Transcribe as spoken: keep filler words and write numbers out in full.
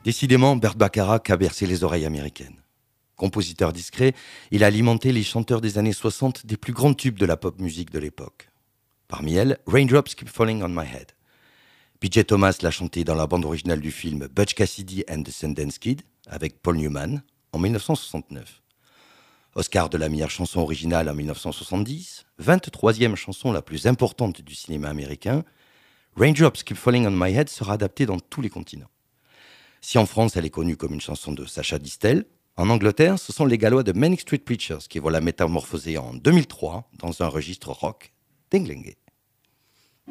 Décidément, Burt Bacharach a bercé les oreilles américaines. Compositeur discret, il a alimenté les chanteurs des années soixante des plus grands tubes de la pop musique de l'époque. Parmi elles, Raindrops Keep Falling on My Head. B J Thomas l'a chanté dans la bande originale du film Butch Cassidy and the Sundance Kid avec Paul Newman en dix-neuf cent soixante-neuf. Oscar de la meilleure chanson originale en dix-neuf cent soixante-dix, vingt-troisième chanson la plus importante du cinéma américain, Raindrops Keep Falling on My Head sera adaptée dans tous les continents. Si en France elle est connue comme une chanson de Sacha Distel, en Angleterre, ce sont les Gallois de Manic Street Preachers qui vont la métamorphoser en deux mille trois dans un registre rock dinglingué.